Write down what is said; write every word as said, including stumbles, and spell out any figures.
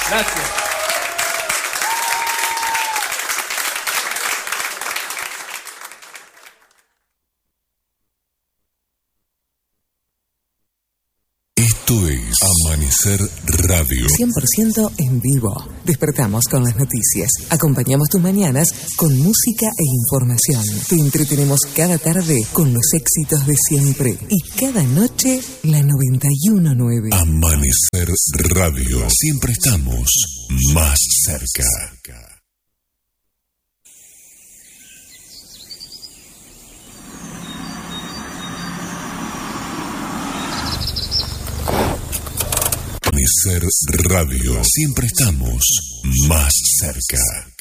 Gracias. Esto es Amanecer Radio. cien por ciento en vivo. Despertamos con las noticias. Acompañamos tus mañanas con música e información. Te entretenemos cada tarde con los éxitos de siempre. Y cada noche, la noventa y uno punto nueve. Amanecer Radio. Siempre estamos más cerca. Amanecer Radio. Siempre estamos más cerca.